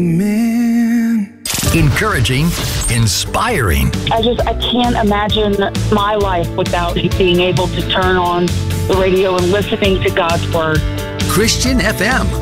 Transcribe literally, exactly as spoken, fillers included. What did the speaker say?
Man. Encouraging, inspiring. I just, I can't imagine my life without being able to turn on the radio and listening to God's Word. Christian F M.